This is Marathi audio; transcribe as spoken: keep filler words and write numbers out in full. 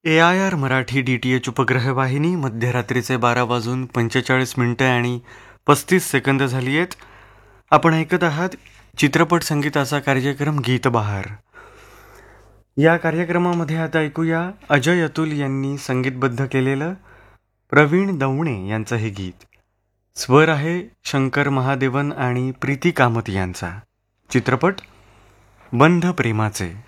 A I R Marathi D T H उपग्रह वाहिनी मध्यरात्रीचे बारा वाजून पंचेचाळीस मिनिटं आणि पस्तीस सेकंद झाली आहेत. आपण ऐकत आहात चित्रपट संगीताचा कार्यक्रम गीत बहार. या कार्यक्रमामध्ये आता ऐकूया अजय अतुल यांनी संगीतबद्ध केलेलं प्रवीण दवणे यांचं हे गीत. स्वर आहे शंकर महादेवन आणि प्रीती कामत यांचा. चित्रपट बंध प्रेमाचे.